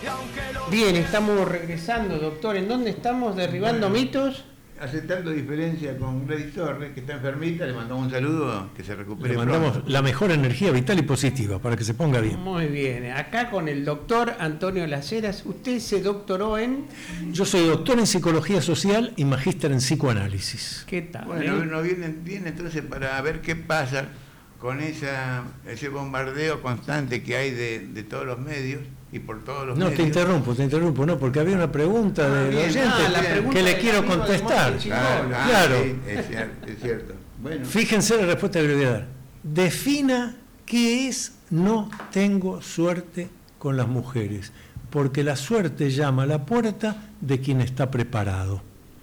Bien, estamos regresando, doctor. ¿En dónde estamos? ¿Derribando mitos? Aceptando diferencia con Gladys Torres, que está enfermita, le mandamos un saludo, que se recupere. Le mandamos pronto. la mejor energía vital y positiva para que se ponga bien. Muy bien, acá con el doctor Antonio Las Heras. Usted se doctoró en... Yo soy doctor en psicología social y magíster en psicoanálisis. ¿Qué tal? Bueno, nos viene entonces para ver qué pasa con ese bombardeo constante que hay de todos los medios y por todos los medios. Te interrumpo, no, porque había una pregunta del bien. oyente que le quiero contestar. Claro. Es cierto. Bueno. Fíjense la respuesta que le voy a dar. Defina qué es no tengo suerte con las mujeres, porque la suerte llama a la puerta de quien está preparado.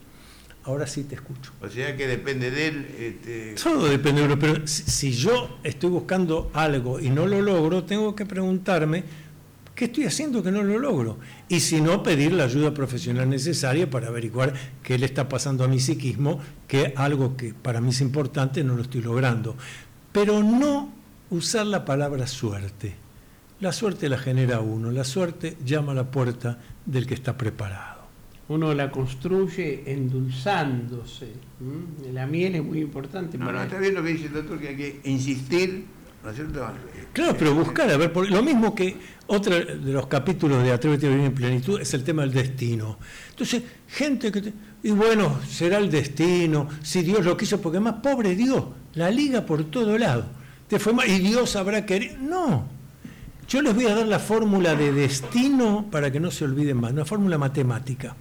Ahora sí te escucho. O sea que depende de él. Todo depende de uno, pero si yo estoy buscando algo y no lo logro, tengo que preguntarme ¿qué estoy haciendo que no lo logro? Y si no, pedir la ayuda profesional necesaria para averiguar qué le está pasando a mi psiquismo, que algo que para mí es importante no lo estoy logrando. Pero no usar la palabra suerte. La suerte la genera uno, la suerte llama a la puerta del que está preparado. Uno la construye endulzándose. La miel es muy importante. No, está bien lo que dice el doctor, que hay que insistir, ¿no es cierto? Claro, pero buscar, a ver, lo mismo que otro de los capítulos de Atrévete a vivir en plenitud es el tema del destino. Entonces, gente y bueno, será el destino, si Dios lo quiso, porque más pobre Dios, la liga por todo lado. Te fue mal y Dios habrá querido. No, yo les voy a dar la fórmula de destino para que no se olviden más, una fórmula matemática.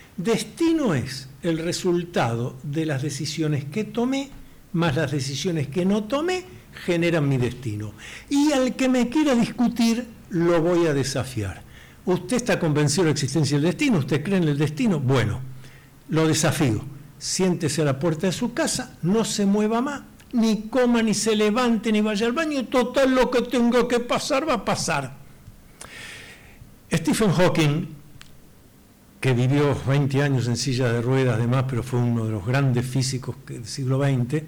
Destino es el resultado de las decisiones que tomé más las decisiones que no tomé generan mi destino. Y al que me quiera discutir, lo voy a desafiar. ¿Usted está convencido de la existencia del destino? ¿Usted cree en el destino? Bueno, lo desafío. Siéntese a la puerta de su casa, no se mueva más, ni coma, ni se levante, ni vaya al baño. Total, lo que tenga que pasar, va a pasar. Stephen Hawking, que vivió 20 años en silla de ruedas, además, pero fue uno de los grandes físicos del siglo XX,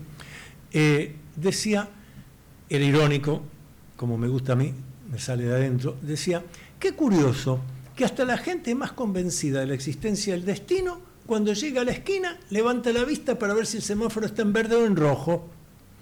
decía, era irónico, como me gusta a mí, me sale de adentro, decía, qué curioso que hasta la gente más convencida de la existencia del destino, cuando llega a la esquina, levanta la vista para ver si el semáforo está en verde o en rojo.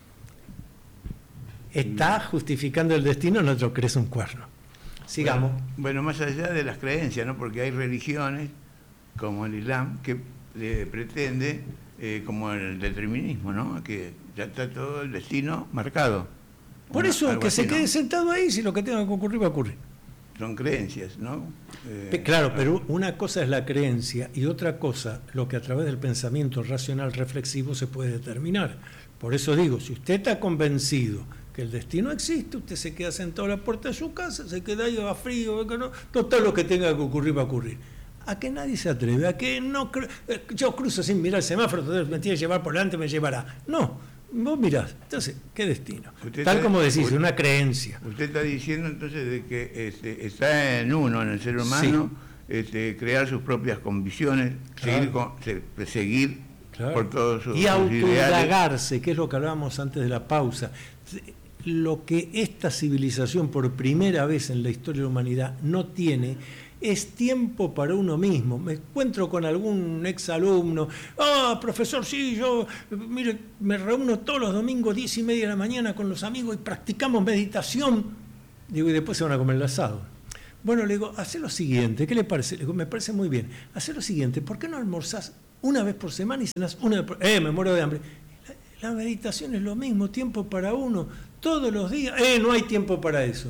Está justificando el destino, no te crees un cuerno. Sigamos. Bueno, más allá de las creencias, ¿no? Porque hay religiones, como el Islam, que pretende, como el determinismo, ¿no? Que ya está todo el destino marcado. Por eso, que se quede sentado ahí, si lo que tenga que ocurrir va a ocurrir. Son creencias, ¿no? Claro, pero una cosa es la creencia y otra cosa, lo que a través del pensamiento racional reflexivo se puede determinar. Por eso digo, si usted está convencido que el destino existe, usted se queda sentado a la puerta de su casa, se queda ahí, va frío, que no, todo lo que tenga que ocurrir va a ocurrir. A que nadie se atreve, a que no, yo cruzo sin mirar el semáforo, entonces me tiene que llevar por delante, me llevará. No. Vos mirás, entonces, ¿qué destino? Tal como decís, una creencia. Usted está diciendo entonces de que está en uno, en el ser humano, sí, crear sus propias convicciones, claro, seguir claro, por todos sus y autoindagarse, que es lo que hablábamos antes de la pausa. Lo que esta civilización por primera vez en la historia de la humanidad no tiene es tiempo para uno mismo. Me encuentro con algún exalumno, profesor, sí, yo mire, me reúno todos los domingos 10:30 de la mañana con los amigos y practicamos meditación. Digo, y después se van a comer el asado. Bueno, le digo, hacé lo siguiente, ¿qué le parece? Le digo, me parece muy bien. Hacé lo siguiente, ¿por qué no almorzás una vez por semana y cenás una vez por... me muero de hambre. La meditación es lo mismo, tiempo para uno, todos los días. No hay tiempo para eso.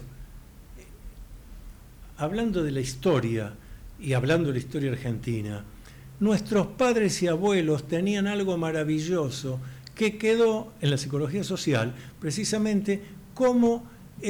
Hablando de la historia y hablando de la historia argentina, nuestros padres y abuelos tenían algo maravilloso que quedó en la psicología social precisamente como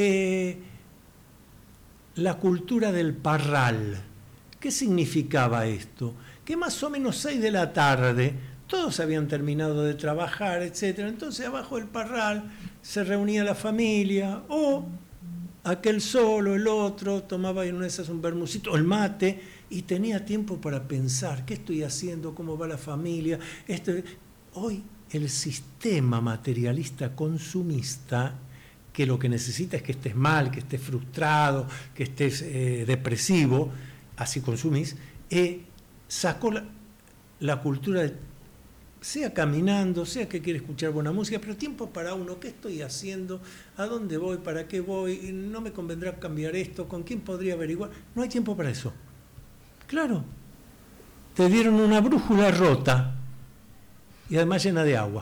la cultura del parral. ¿Qué significaba esto? Que más o menos 6 de la tarde todos habían terminado de trabajar, etcétera. Entonces abajo del parral se reunía la familia o aquel solo, el otro, tomaba en una de esas un vermucito, el mate, y tenía tiempo para pensar, ¿qué estoy haciendo? ¿Cómo va la familia? Hoy el sistema materialista consumista, que lo que necesita es que estés mal, que estés frustrado, que estés depresivo, así consumís, sacó la cultura de, sea caminando, sea que quiere escuchar buena música, pero tiempo para uno, ¿qué estoy haciendo? ¿A dónde voy? ¿Para qué voy? ¿No me convendrá cambiar esto? ¿Con quién podría averiguar? No hay tiempo para eso. Claro, te dieron una brújula rota y además llena de agua.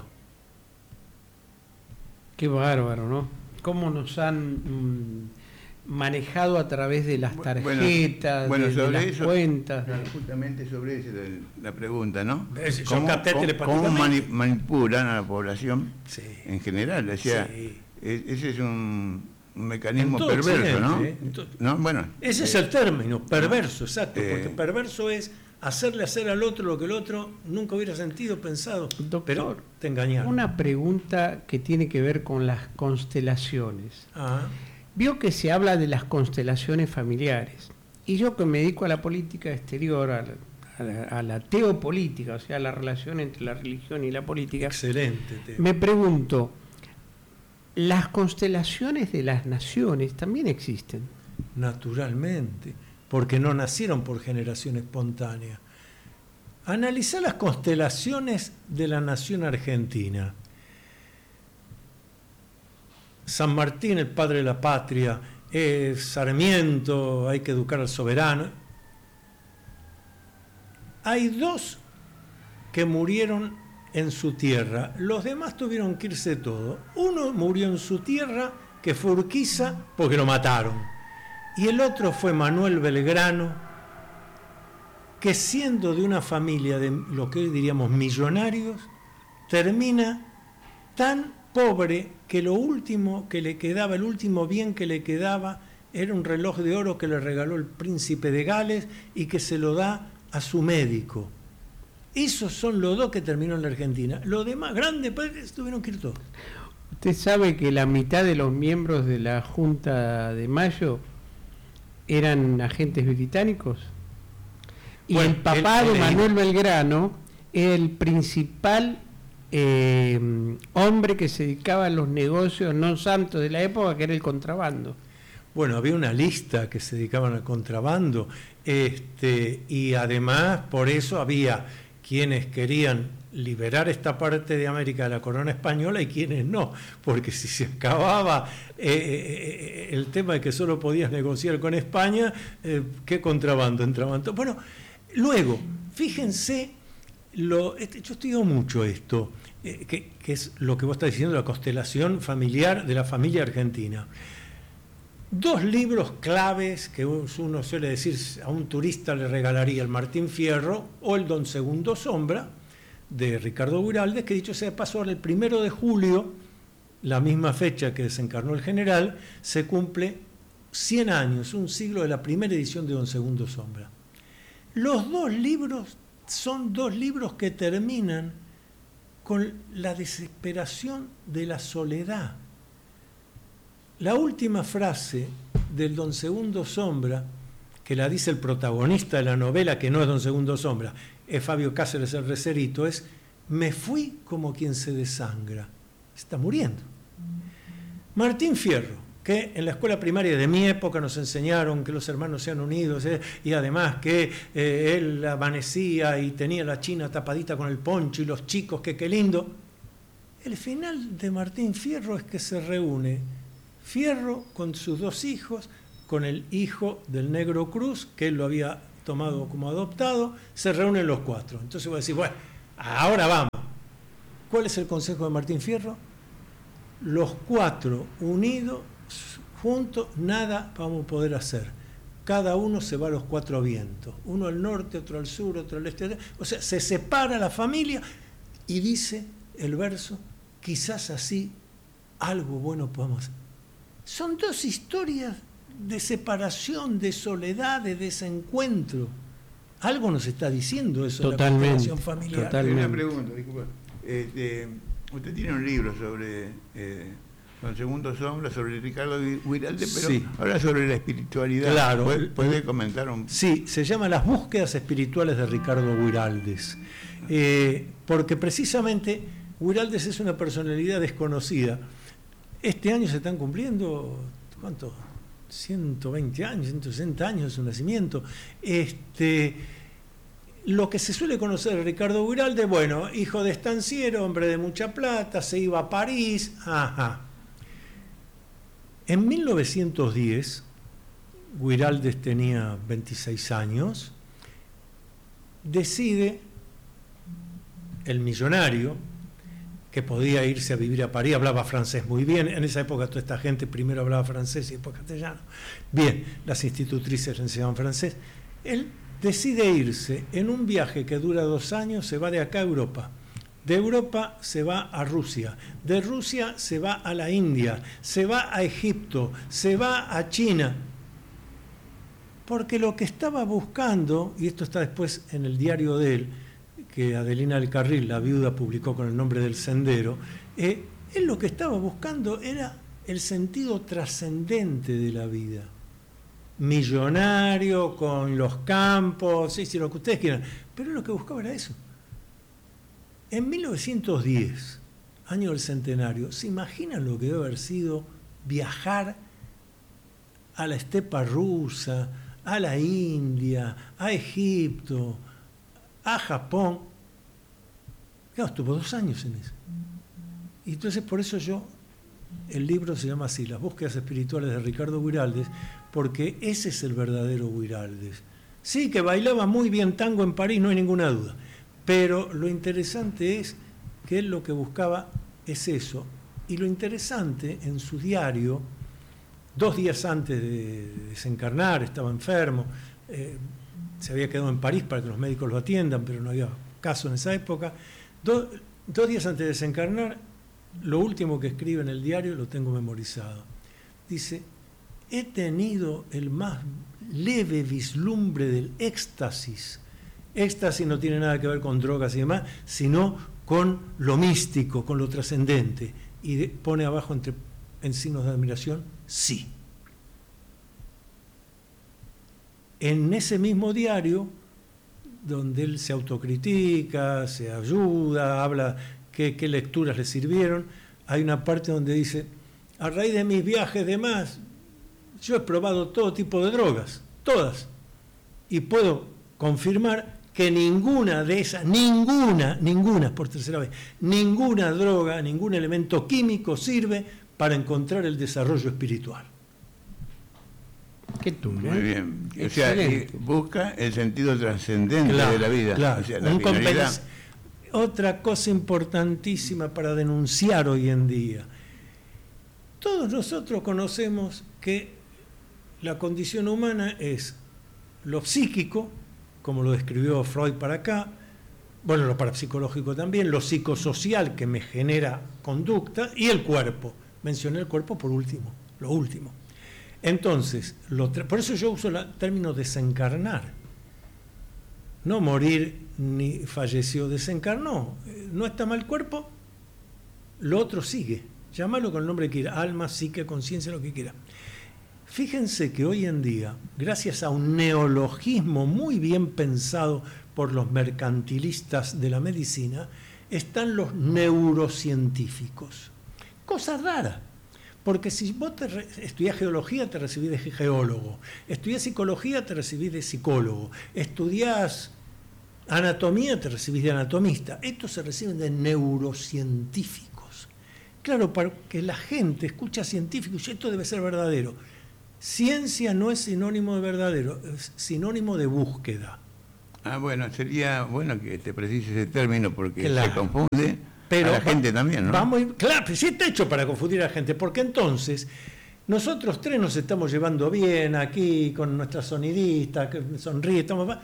Qué bárbaro, ¿no? Cómo nos han manejado a través de las tarjetas, de las cuentas. Justamente sobre eso la pregunta, ¿no? ¿Cómo manipulan a la población en general? O sea, sí. Ese es un mecanismo perverso, ¿no? Bueno, ese es el término, perverso, exacto, porque perverso es hacerle hacer al otro lo que el otro nunca hubiera sentido, pensado. Doctor, pero te engañaron. Una pregunta que tiene que ver con las constelaciones. Vio que se habla de las constelaciones familiares. Y yo, que me dedico a la política exterior, a la teopolítica, o sea, la relación entre la religión y la política. Excelente. Me pregunto, ¿las constelaciones de las naciones también existen? Naturalmente, porque no nacieron por generación espontánea. Analizá las constelaciones de la nación argentina. San Martín, el padre de la patria, Sarmiento, hay que educar al soberano. Hay 2 que murieron en su tierra, los demás tuvieron que irse todos. Uno murió en su tierra, que fue Urquiza, porque lo mataron. Y el otro fue Manuel Belgrano, que siendo de una familia de lo que hoy diríamos millonarios, termina tan pobre que lo último que le quedaba, el último bien que le quedaba, era un reloj de oro que le regaló el príncipe de Gales y que se lo da a su médico. Esos son los 2 que terminó en la Argentina. Los demás grandes padres tuvieron que ir todos. Usted sabe que la mitad de los miembros de la Junta de Mayo eran agentes británicos. Y el papá de Manuel Belgrano era el principal hombre que se dedicaba a los negocios no santos de la época, que era el contrabando. Bueno, había una lista que se dedicaban al contrabando, y además por eso había quienes querían liberar esta parte de América de la corona española y quienes no, porque si se acababa el tema de que solo podías negociar con España, ¿qué contrabando entraban? Bueno, luego, fíjense, yo estudio mucho esto, que es lo que vos estás diciendo, la constelación familiar de la familia argentina. 2 libros claves que uno suele decir a un turista le regalaría, el Martín Fierro o el Don Segundo Sombra, de Ricardo Guiraldes, que dicho sea de paso, ahora el 1 de julio, la misma fecha que desencarnó el general, se cumple 100 años, un siglo de la primera edición de Don Segundo Sombra. Los 2 libros son 2 libros que terminan con la desesperación de la soledad. La última frase del Don Segundo Sombra, que la dice el protagonista de la novela, que no es Don Segundo Sombra, es Fabio Cáceres el Recerito, es: me fui como quien se desangra. Está muriendo. Martín Fierro, que en la escuela primaria de mi época nos enseñaron que los hermanos sean unidos, y además que él amanecía y tenía la china tapadita con el poncho y los chicos, que qué lindo. El final de Martín Fierro es que se reúne Fierro con sus 2 hijos, con el hijo del Negro Cruz, que él lo había tomado como adoptado, se reúnen los 4. Entonces voy a decir, bueno, ahora vamos. ¿Cuál es el consejo de Martín Fierro? Los 4 unidos, juntos, nada vamos a poder hacer. Cada uno se va a los 4 vientos. Uno al norte, otro al sur, otro al este. O sea, se separa la familia y dice el verso: quizás así algo bueno podamos hacer. Son 2 historias de separación, de soledad, de desencuentro. Algo nos está diciendo eso. Totalmente, de la constelación familiar. Totalmente. Una pregunta, disculpa. Usted tiene un libro sobre Don Segundo Sombra, sobre Ricardo Guiraldes, pero sí, habla sobre la espiritualidad. Claro. ¿Puede comentar un...? Sí, se llama Las búsquedas espirituales de Ricardo Guiraldes. Porque precisamente Guiraldes es una personalidad desconocida. Este año se están cumpliendo, ¿cuánto? 120 años, 160 años de su nacimiento. Lo que se suele conocer de Ricardo Guiraldes, bueno, hijo de estanciero, hombre de mucha plata, se iba a París. Ajá. En 1910, Guiraldes tenía 26 años, decide el millonario, que podía irse a vivir a París, hablaba francés muy bien, en esa época toda esta gente primero hablaba francés y después castellano. Bien, las institutrices le enseñaban francés. Él decide irse en un viaje que dura 2 años, se va de acá a Europa. De Europa se va a Rusia, de Rusia se va a la India, se va a Egipto, se va a China. Porque lo que estaba buscando, y esto está después en el diario de él, que Adelina del Carril, la viuda, publicó con el nombre del Sendero, él lo que estaba buscando era el sentido trascendente de la vida. Millonario, con los campos, sí, lo que ustedes quieran, pero lo que buscaba era eso. En 1910, año del centenario, ¿se imaginan lo que debe haber sido viajar a la estepa rusa, a la India, a Egipto, a Japón? Claro, estuvo 2 años en eso. Y entonces por eso el libro se llama así, Las búsquedas espirituales de Ricardo Guiraldes, porque ese es el verdadero Guiraldes. Sí, que bailaba muy bien tango en París, no hay ninguna duda. Pero lo interesante es que él lo que buscaba es eso. Y lo interesante, en su diario, 2 días antes de desencarnar, estaba enfermo, se había quedado en París para que los médicos lo atiendan, pero no había caso en esa época. 2 días antes de desencarnar, lo último que escribe en el diario lo tengo memorizado. Dice: he tenido el más leve vislumbre del éxtasis. Éxtasis no tiene nada que ver con drogas y demás, sino con lo místico, con lo trascendente. Y pone abajo en signos de admiración, sí. En ese mismo diario, donde él se autocritica, se ayuda, habla qué lecturas le sirvieron, hay una parte donde dice: a raíz de mis viajes demás, yo he probado todo tipo de drogas, todas, y puedo confirmar que ninguna de esas, ninguna, por tercera vez, ninguna droga, ningún elemento químico sirve para encontrar el desarrollo espiritual. ¿Qué tú? Muy bien. O sea, busca el sentido trascendente de la vida. Claro. O sea, la finalidad. Otra cosa importantísima para denunciar hoy en día. Todos nosotros conocemos que la condición humana es lo psíquico, como lo describió Freud para acá, bueno, lo parapsicológico también, lo psicosocial, que me genera conducta, y el cuerpo. Mencioné el cuerpo por último, lo último. Entonces, por eso yo uso el término desencarnar. No morir ni falleció, desencarnó. No está mal el cuerpo, lo otro sigue. Llámalo con el nombre que quiera, alma, psique, conciencia, lo que quiera. Fíjense que hoy en día, gracias a un neologismo muy bien pensado por los mercantilistas de la medicina, están los neurocientíficos. Cosa rara, porque si vos estudiás geología, te recibís de geólogo, estudiás psicología, te recibís de psicólogo, estudiás anatomía, te recibís de anatomista. Estos se reciben de neurocientíficos. Claro, para que la gente escucha científico y dice: esto debe ser verdadero. Ciencia no es sinónimo de verdadero, es sinónimo de búsqueda. Bueno, sería bueno que te precises ese término, porque claro, se confunde pero a la gente también, ¿no? Claro, pero sí está hecho para confundir a la gente, porque entonces nosotros 3 nos estamos llevando bien aquí con nuestra sonidista, que sonríe, estamos...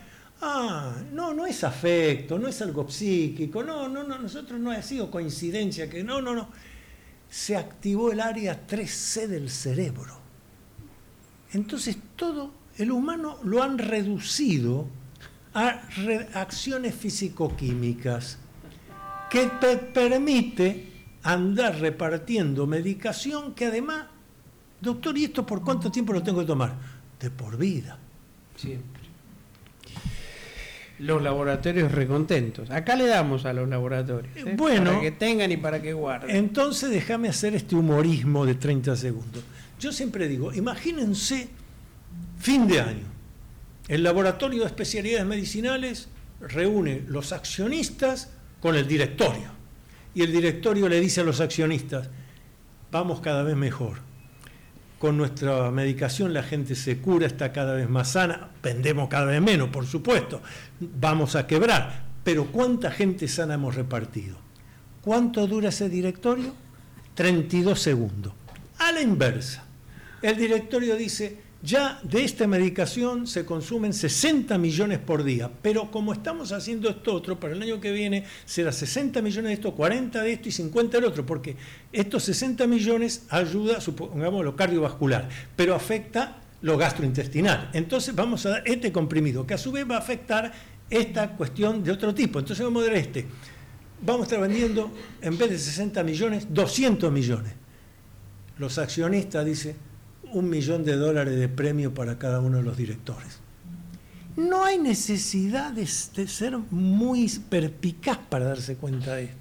no es afecto, no es algo psíquico, no, nosotros no ha sido coincidencia, que no. Se activó el área 3C del cerebro. Entonces todo el humano lo han reducido a reacciones físico-químicas que te permite andar repartiendo medicación que además, doctor, ¿y esto por cuánto tiempo lo tengo que tomar? De por vida. Siempre. los laboratorios recontentos. Acá le damos a los laboratorios, bueno, para que tengan y para que guarden. Entonces déjame hacer este humorismo de 30 segundos. Yo siempre digo, imagínense fin de año, el laboratorio de especialidades medicinales reúne los accionistas con el directorio y el directorio le dice a los accionistas, vamos cada vez mejor. Con nuestra medicación la gente se cura, está cada vez más sana, vendemos cada vez menos, por supuesto, vamos a quebrar, pero ¿cuánta gente sana hemos repartido? ¿Cuánto dura ese directorio? 32 segundos. A la inversa, el directorio dice, ya de esta medicación se consumen 60 millones por día, pero como estamos haciendo esto otro, para el año que viene será 60 millones de esto, 40 de esto y 50 del otro, porque estos 60 millones ayuda, supongamos, lo cardiovascular, pero afecta lo gastrointestinal. Entonces vamos a dar este comprimido, que a su vez va a afectar esta cuestión de otro tipo. Entonces vamos a dar vamos a estar vendiendo, en vez de 60 millones, 200 millones. Los accionistas dicen, $1 millón de premio para cada uno de los directores. No hay necesidad de ser muy perspicaz para darse cuenta de esto.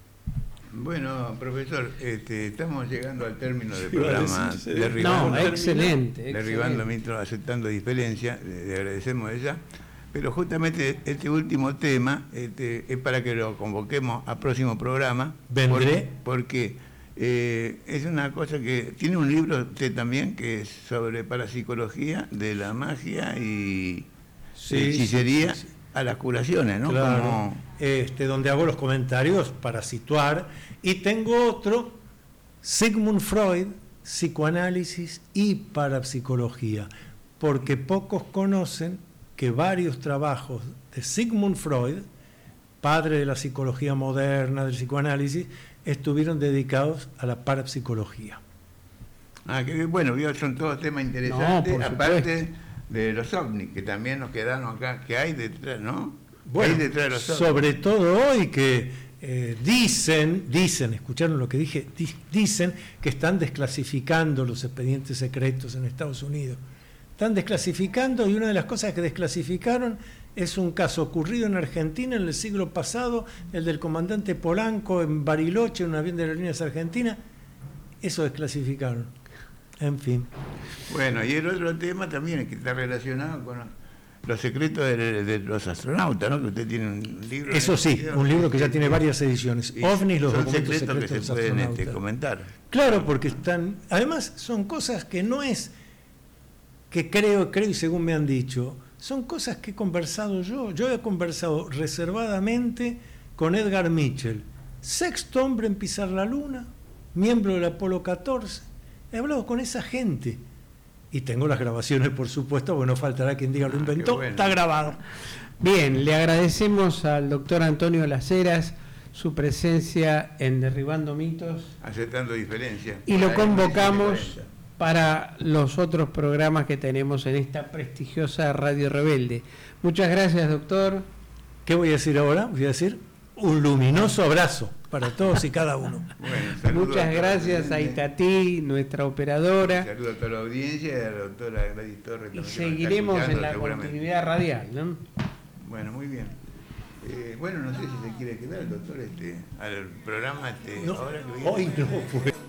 Bueno, profesor, estamos llegando al término del programa. Excelente. Derribando mitos, aceptando diferencias, le agradecemos a ella. Pero justamente este último tema es para que lo convoquemos a próximo programa. Vendré. Porque es una cosa que tiene un libro usted también que es sobre parapsicología de la magia y hechicería a las curaciones, ¿no? Claro. Donde hago los comentarios para situar. Y tengo otro, Sigmund Freud, psicoanálisis y parapsicología, porque pocos conocen que varios trabajos de Sigmund Freud, padre de la psicología moderna, del psicoanálisis, estuvieron dedicados a la parapsicología. Que bueno, son todos temas interesantes, aparte de los ovnis, que también nos quedaron acá, que hay detrás, ¿no? Bueno, hay detrás de los ovnis. Sobre todo hoy que dicen, escucharon lo que dije, dicen que están desclasificando los expedientes secretos en Estados Unidos. Están desclasificando, y una de las cosas que desclasificaron es un caso ocurrido en Argentina en el siglo pasado, el del comandante Polanco en Bariloche, en un avión de aerolíneas argentinas. Eso desclasificaron. En fin. Bueno, y el otro tema también que está relacionado con los secretos de los astronautas, ¿no? Que usted tiene un libro. Eso sí, un libro que ya tiene varias ediciones. OVNIs, los documentos secretos que de los se pueden astronautas. comentar. Claro, porque están. Además, son cosas que no es que creo y según me han dicho, son cosas que he conversado yo. Yo he conversado reservadamente con Edgar Mitchell, sexto hombre en pisar la luna, miembro del Apolo 14. He hablado con esa gente. Y tengo las grabaciones, por supuesto, porque no faltará quien diga lo inventó. Bueno. Está grabado. Bien, le agradecemos al doctor Antonio Las Heras su presencia en Derribando Mitos. Aceptando diferencias. Y lo convocamos para los otros programas que tenemos en esta prestigiosa Radio Rebelde. Muchas gracias, doctor. ¿Qué voy a decir ahora? Voy a decir un luminoso abrazo para todos y cada uno. Bueno, muchas gracias a Itatí, nuestra operadora. Saludos a toda la audiencia y a la doctora Gladys Torres. Y seguiremos en la continuidad radial, ¿no? Bueno, muy bien. Bueno, no sé si se quiere quedar, doctor, al programa no, ahora que viene. Hoy no, pues.